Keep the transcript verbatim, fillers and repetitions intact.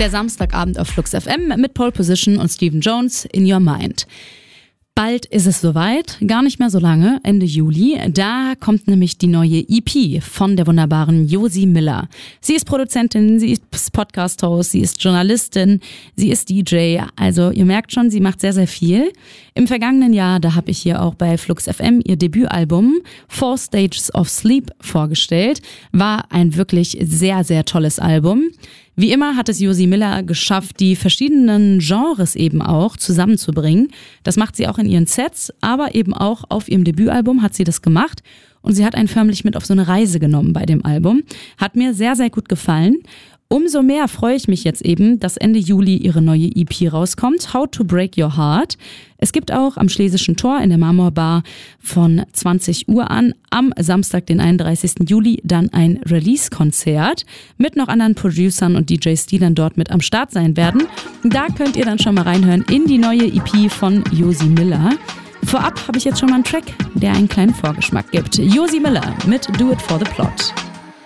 Der Samstagabend auf Flux F M mit Pole Position und Stephen Jones, In Your Mind. Bald ist es soweit, gar nicht mehr so lange, Ende Juli. Da kommt nämlich die neue E P von der wunderbaren Josie Miller. Sie ist Produzentin, sie ist Podcast-Host, sie ist Journalistin, sie ist D J. Also ihr merkt schon, sie macht sehr, sehr viel. Im vergangenen Jahr, da habe ich hier auch bei Flux F M ihr Debütalbum Four Stages of Sleep vorgestellt. War ein wirklich sehr, sehr tolles Album. Wie immer hat es Josie Miller geschafft, die verschiedenen Genres eben auch zusammenzubringen. Das macht sie auch in ihren Sets, aber eben auch auf ihrem Debütalbum hat sie das gemacht. Und sie hat einen förmlich mit auf so eine Reise genommen bei dem Album. Hat mir sehr, sehr gut gefallen. Umso mehr freue ich mich jetzt eben, dass Ende Juli ihre neue E P rauskommt, How to Break Your Heart. Es gibt auch am Schlesischen Tor in der Marmorbar von zwanzig Uhr an am Samstag, den einunddreißigsten Juli, dann ein Release-Konzert mit noch anderen Producern und D Js, die dann dort mit am Start sein werden. Da könnt ihr dann schon mal reinhören in die neue E P von Josie Miller. Vorab habe ich jetzt schon mal einen Track, der einen kleinen Vorgeschmack gibt. Josie Miller mit Do It For The Plot.